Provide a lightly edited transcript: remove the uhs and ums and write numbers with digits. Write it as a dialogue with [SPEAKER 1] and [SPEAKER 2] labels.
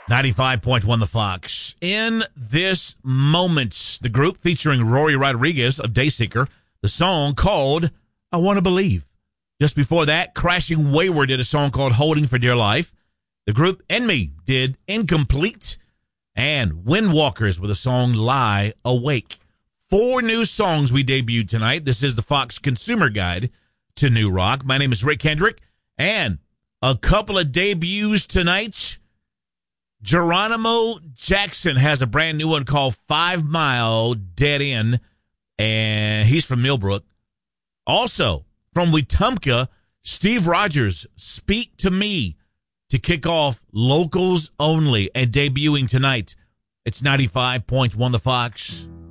[SPEAKER 1] 95.1 The Fox. In this moment, the group featuring Rory Rodriguez of Dayseeker, the song called I Want to Believe. Just before that, Crashing Wayward did a song called Holding for Dear Life. The group and me did Incomplete. And Windwalkers with a song Lie Awake. 4 new songs we debuted tonight. This is the Fox Consumer Guide to New Rock. My name is Rick Hendrick. And a couple of debuts tonight. Geronimo Jackson has a brand new one called 5 Mile Dead End, and he's from Millbrook. Also, from Wetumpka, Steve Rogers, Speak to Me, to kick off Locals Only, and debuting tonight. It's 95.1 The Fox.